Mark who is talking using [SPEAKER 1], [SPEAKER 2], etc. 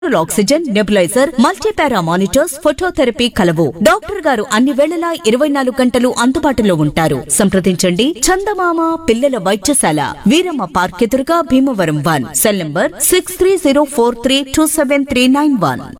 [SPEAKER 1] Oxygen, nebuliser, multipara monitors, phototherapy కలవు. Doctor గారు అన్ని వేళలా 24 గంటలు అందుబాటులో ఉంటారు. సంప్రదించండి చందమామ పిల్లల వైద్యశాల, వీరమ్మ పార్క్ ఎదురుగా, భీమవరం 1. Cell number 6304327391.